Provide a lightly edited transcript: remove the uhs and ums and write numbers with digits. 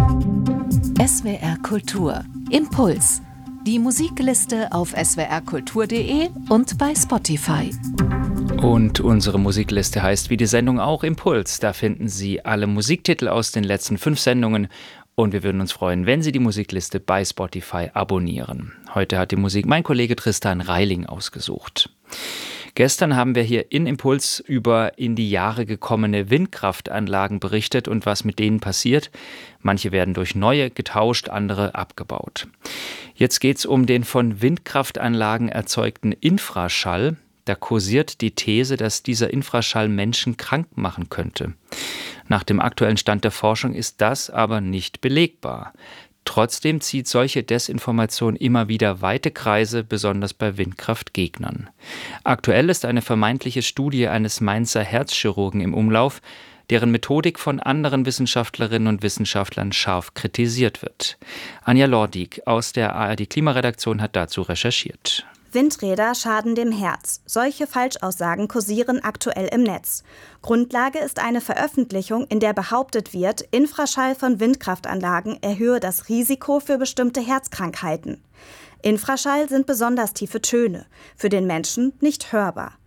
SWR Kultur. Impuls. Die Musikliste auf swrkultur.de und bei Spotify. Und unsere Musikliste heißt wie die Sendung auch Impuls. Da finden Sie alle Musiktitel aus den letzten 5 Sendungen. Und wir würden uns freuen, wenn Sie die Musikliste bei Spotify abonnieren. Heute hat die Musik mein Kollege Tristan Reiling ausgesucht. Gestern haben wir hier in Impuls über in die Jahre gekommene Windkraftanlagen berichtet und was mit denen passiert. Manche werden durch neue getauscht, andere abgebaut. Jetzt geht es um den von Windkraftanlagen erzeugten Infraschall. Da kursiert die These, dass dieser Infraschall Menschen krank machen könnte. Nach dem aktuellen Stand der Forschung ist das aber nicht belegbar. Trotzdem zieht solche Desinformation immer wieder weite Kreise, besonders bei Windkraftgegnern. Aktuell ist eine vermeintliche Studie eines Mainzer Herzchirurgen im Umlauf, deren Methodik von anderen Wissenschaftlerinnen und Wissenschaftlern scharf kritisiert wird. Anja Lordig aus der ARD-Klimaredaktion hat dazu recherchiert. Windräder schaden dem Herz. Solche Falschaussagen kursieren aktuell im Netz. Grundlage ist eine Veröffentlichung, in der behauptet wird, Infraschall von Windkraftanlagen erhöhe das Risiko für bestimmte Herzkrankheiten. Infraschall sind besonders tiefe Töne, für den Menschen nicht hörbar.